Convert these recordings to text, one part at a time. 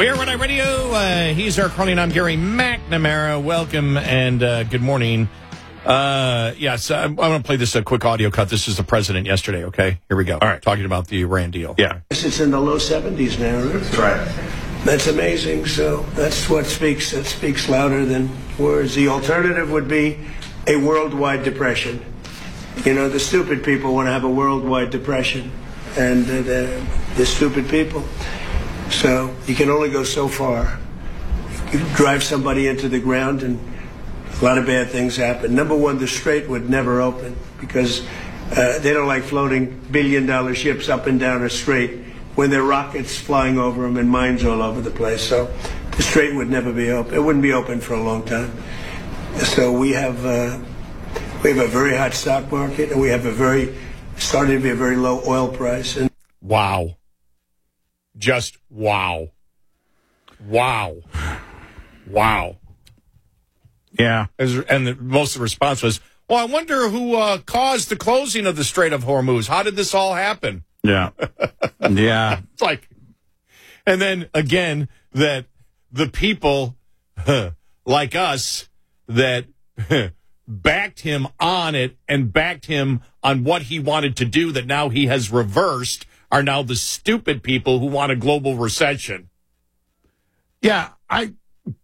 We are Red Eye Radio. He's our calling. I'm Gary McNamara. Welcome and good morning. Yes, I'm going to play this quick audio cut. This is the president yesterday, okay? Here we go. All right. Talking about the Iran deal. Yeah. It's in the low 70s now. That's right. That's amazing. So that's what speaks louder than words. The alternative would be a worldwide depression. You know, the stupid people want to have a worldwide depression. And they're stupid people. So you can only go so far. You drive somebody into the ground and a lot of bad things happen. Number one, the Strait would never open because they don't like floating billion-dollar ships up and down a strait when there are rockets flying over them and mines all over the place. So the Strait would never be open. It wouldn't be open for a long time. So we have a very hot stock market, and we have starting to be a very low oil price. And wow. Just wow. Wow. Wow. Yeah. And most of the response was, well, I wonder who caused the closing of the Strait of Hormuz. How did this all happen? Yeah. Yeah. It's like, and then again, that the people like us that backed him on it and backed him on what he wanted to do that now he has reversed are now the stupid people who want a global recession. Yeah, I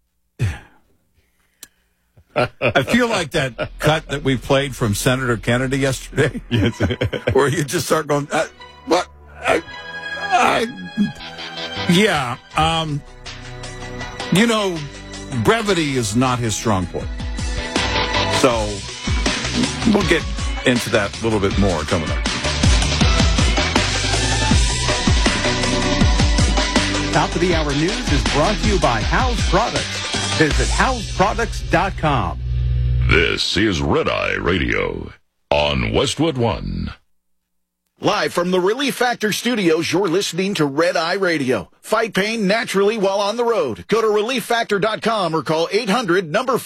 feel like that cut that we played from Senator Kennedy yesterday, where you just start going, what? You know, brevity is not his strong point. So we'll get into that a little bit more coming up. Top of the hour news is brought to you by House Products. Visit houseproducts.com. This is Red Eye Radio on Westwood One. Live from the Relief Factor Studios, you're listening to Red Eye Radio. Fight pain naturally while on the road. Go to relieffactor.com or call 800 number